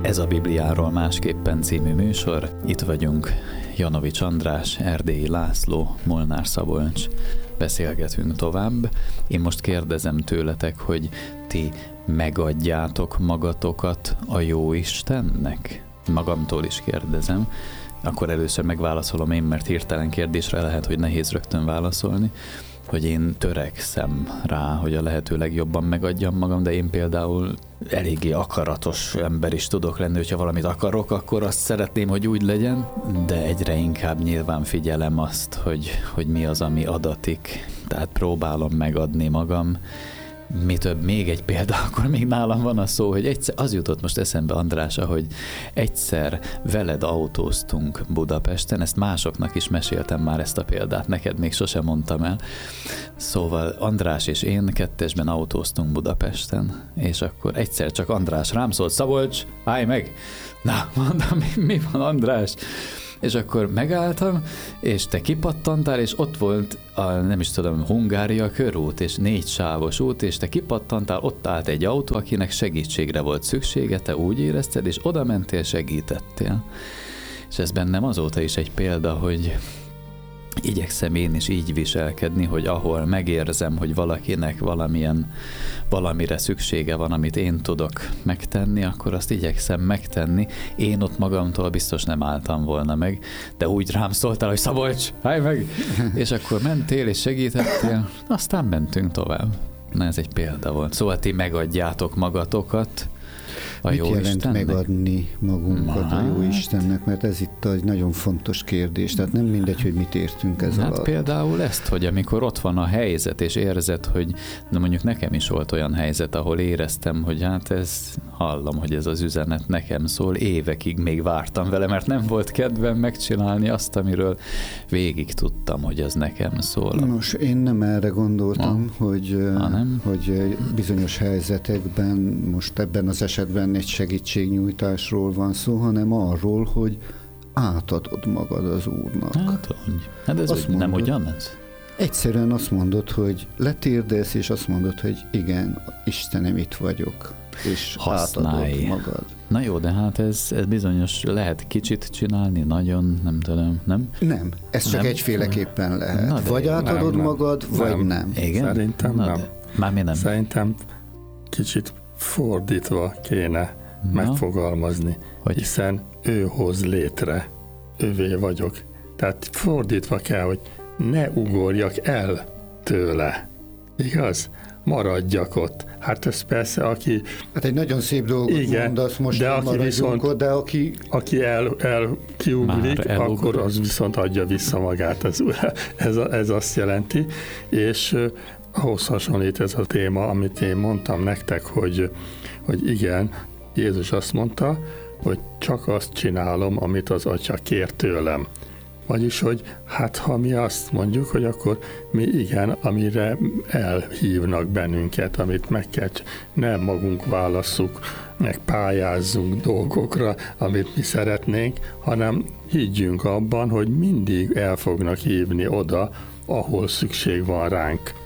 Ez a Bibliáról másképpen című műsor. Itt vagyunk Janovics András, Erdélyi László, Molnár Szabolcs. Beszélgetünk tovább. Én most kérdezem tőletek, hogy ti megadjátok magatokat a Jóistennek? Magamtól is kérdezem. Akkor először megválaszolom én, mert hirtelen kérdésre lehet, hogy nehéz rögtön válaszolni, hogy én törekszem rá, hogy a lehető legjobban megadjam magam, de én például eléggé akaratos ember is tudok lenni, hogyha valamit akarok, akkor azt szeretném, hogy úgy legyen, de egyre inkább nyilván figyelem azt, hogy mi az, ami adatik, tehát próbálom megadni magam. Mi több, még egy példa, akkor még nálam van a szó, hogy egyszer, az jutott most eszembe, Andrása, hogy egyszer veled autóztunk Budapesten, ezt másoknak is meséltem már ezt a példát, neked még sosem mondtam el. Szóval András és én kettesben autóztunk Budapesten, és akkor egyszer csak András rám szólt: Szabolcs, állj meg! Na, mondom, mi van, András? És akkor megálltam, és te kipattantál, és ott volt nem is tudom, Hungária körút, és 4 sávos út, és te kipattantál, ott állt egy autó, akinek segítségre volt szüksége, te úgy érezted, és oda mentél, segítettél. És ez bennem azóta is egy példa, hogy igyekszem én is így viselkedni, hogy ahol megérzem, hogy valakinek valamire szüksége van, amit én tudok megtenni, akkor azt igyekszem megtenni. Én ott magamtól biztos nem álltam volna meg, de úgy rám szóltál, hogy Szabolcs, állj meg! És akkor mentél és segítettél, aztán mentünk tovább. Na, ez egy példa volt. Szóval ti megadjátok magatokat a Mit Jóistennek? jelent megadni magunkat a Jóistennek? Mert ez itt egy nagyon fontos kérdés. Tehát nem mindegy, hogy mit értünk ez alatt. Hát például ezt, hogy amikor ott van a helyzet, és érzed, hogy mondjuk nekem is volt olyan helyzet, ahol éreztem, hogy hát hallom, hogy ez az üzenet nekem szól, évekig még vártam vele, mert nem volt kedvem megcsinálni azt, amiről végig tudtam, hogy az nekem szól. Nos, én nem erre gondoltam, hogy bizonyos helyzetekben, most ebben az esetben egy segítségnyújtásról van szó, hanem arról, hogy átadod magad az Úrnak. Hát ez azt nem ugyanaz? Egyszerűen azt mondod, hogy letérdelsz, és azt mondod, hogy igen, Istenem, itt vagyok, és átadod magad. Na jó, de hát ez bizonyos, lehet kicsit csinálni, nagyon, nem tudom, nem? Nem, ez csak egyféleképpen lehet. Vagy átadod magad, vagy nem. Igen? Szerintem nem. Mármint nem. Szerintem kicsit fordítva kéne megfogalmazni, hiszen ő hoz létre, ővé vagyok. Tehát fordítva kell, hogy ne ugorjak el tőle. Igaz? Maradjak ott. Hát ez persze, aki... Hát egy nagyon szép dolgot mondasz most, de aki viszont, ott, de aki kiugrik, akkor az viszont adja vissza magát. Ez azt jelenti. És ahhoz hasonlít ez a téma, amit én mondtam nektek, hogy igen, Jézus azt mondta, hogy csak azt csinálom, amit az Atya kér tőlem. Vagyis, hogy hát ha mi azt mondjuk, hogy akkor mi igen, amire elhívnak bennünket, amit meg kell, nem magunk válasszuk, meg pályázzunk dolgokra, amit mi szeretnénk, hanem higgyünk abban, hogy mindig el fognak hívni oda, ahol szükség van ránk.